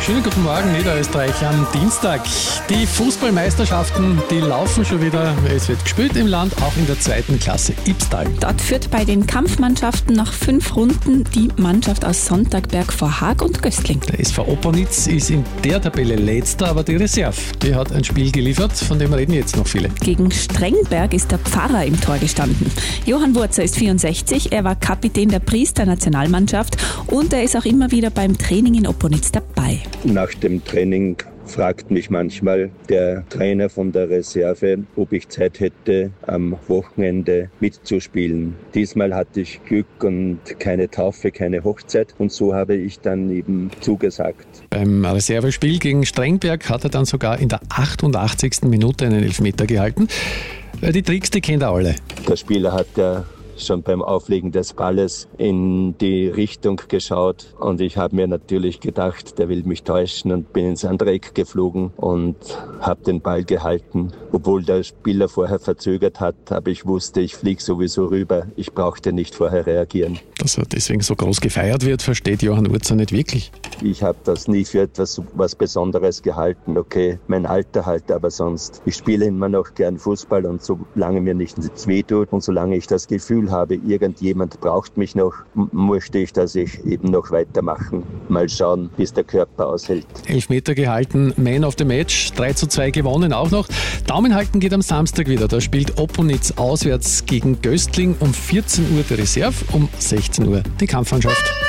Schönen guten Morgen, Niederösterreich am Dienstag. Die Fußballmeisterschaften, die laufen schon wieder. Es wird gespielt im Land, auch in der 2. Klasse Ibstal. Dort führt bei den Kampfmannschaften nach 5 Runden die Mannschaft aus Sonntagberg vor Haag und Göstling. Der SV Opernitz ist in der Tabelle letzter, aber die Reserve, die hat ein Spiel geliefert, von dem reden jetzt noch viele. Gegen Strengberg ist der Pfarrer im Tor gestanden. Johann Wurzer ist 64, er war Kapitän der Priester-Nationalmannschaft und er ist auch immer wieder beim Training in Opernitz dabei. Nach dem Training fragt mich manchmal der Trainer von der Reserve, ob ich Zeit hätte, am Wochenende mitzuspielen. Diesmal hatte ich Glück und keine Taufe, keine Hochzeit und so habe ich dann eben zugesagt. Beim Reservespiel gegen Strengberg hat er dann sogar in der 88. Minute einen Elfmeter gehalten. Die Tricks, die kennt er alle. Der Spieler hat ja schon beim Auflegen des Balles in die Richtung geschaut und ich habe mir natürlich gedacht, der will mich täuschen und bin ins andere Eck geflogen und habe den Ball gehalten. Obwohl der Spieler vorher verzögert hat, aber ich wusste, ich fliege sowieso rüber. Ich brauchte nicht vorher reagieren. Dass er deswegen so groß gefeiert wird, versteht Johann Wurzer nicht wirklich. Ich habe das nie für etwas was Besonderes gehalten. Okay, mein Alter halt, aber sonst. Ich spiele immer noch gern Fußball und solange mir nichts wehtut und solange ich das Gefühl habe, irgendjemand braucht mich noch, möchte ich, dass ich eben noch weitermachen. Mal schauen, bis der Körper aushält. Elfmeter gehalten, Man of the Match, 3:2 gewonnen auch noch. Daumen halten geht am Samstag wieder. Da spielt Opernitz auswärts gegen Göstling um 14 Uhr die Reserve, um 16 Uhr die Kampfmannschaft.